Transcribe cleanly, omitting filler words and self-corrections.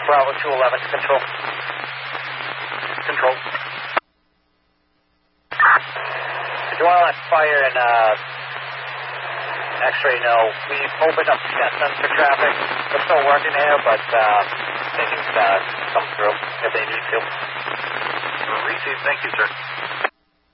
Bravo 211 to control. Control. Did you want to let fire and X-ray know? We've opened up Chestnut for traffic. We're still working here, but they can come through if they need to. Received. Thank you, sir.